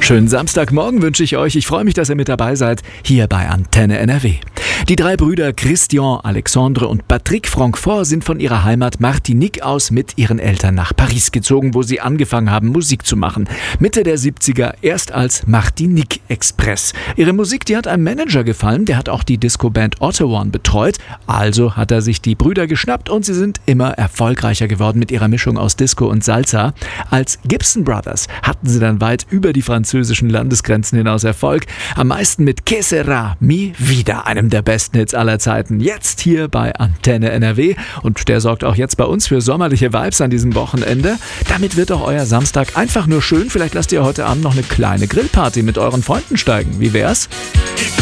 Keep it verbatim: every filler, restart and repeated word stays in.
Schönen Samstagmorgen wünsche ich euch. Ich freue mich, dass ihr mit dabei seid, hier bei Antenne N R W. Die drei Brüder Christian, Alexandre und Patrick Francfort sind von ihrer Heimat Martinique aus mit ihren Eltern nach Paris gezogen, wo sie angefangen haben, Musik zu machen. Mitte der siebziger erst als Martinique Express. Ihre Musik, die hat einem Manager gefallen, der hat auch die Disco-Band Ottawan betreut. Also hat er sich die Brüder geschnappt und sie sind immer erfolgreicher geworden mit ihrer Mischung aus Disco und Salsa. Als Gibson Brothers hatten sie dann weit über die französischen Landesgrenzen hinaus Erfolg. Am meisten mit Que sera mi vida, einem der besten Hits aller Zeiten. Jetzt hier bei Antenne N R W und der sorgt auch jetzt bei uns für sommerliche Vibes an diesem Wochenende. Damit wird auch euer Samstag einfach nur schön. Vielleicht lasst ihr heute Abend noch eine kleine Grillparty mit euren Freunden steigen. Wie wär's?